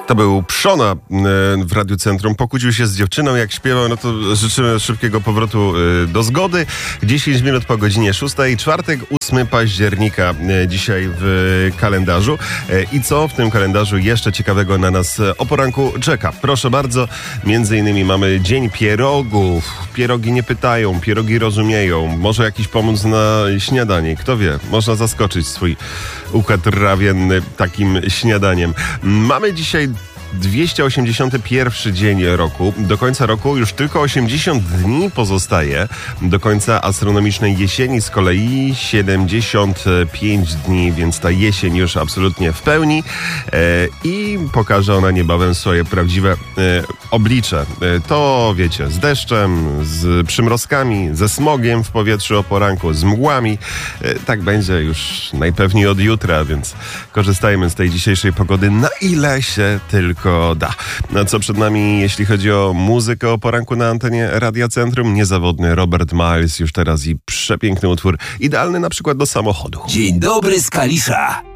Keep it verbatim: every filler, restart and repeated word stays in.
To był Przona w Radiu Centrum. Pokłócił się z dziewczyną, jak śpiewał, no to życzymy szybkiego powrotu do zgody. dziesięć minut po godzinie szóstej, czwartek, ósmego października dzisiaj w kalendarzu. I co w tym kalendarzu jeszcze ciekawego na nas o poranku czeka? Proszę bardzo, między innymi mamy Dzień Pierogów. Pierogi nie pytają, pierogi rozumieją. Może jakiś pomóc na śniadanie, kto wie. Można zaskoczyć swój układ trawienny takim śniadaniem. Mamy dzisiaj dwieście osiemdziesiąty pierwszy dzień roku. Do końca roku już tylko osiemdziesiąt dni pozostaje. Do końca astronomicznej jesieni z kolei siedemdziesiąt pięć dni, więc ta jesień już absolutnie w pełni e, i pokaże ona niebawem swoje prawdziwe e, oblicze. E, to wiecie, z deszczem, z przymrozkami, ze smogiem w powietrzu o poranku, z mgłami. E, tak będzie już najpewniej od jutra, więc korzystajmy z tej dzisiejszej pogody na ile się tylko da. No co przed nami, jeśli chodzi o muzykę o poranku na antenie Radia Centrum? Niezawodny Robert Miles już teraz i przepiękny utwór, idealny na przykład do samochodu. Dzień dobry z Kalisza.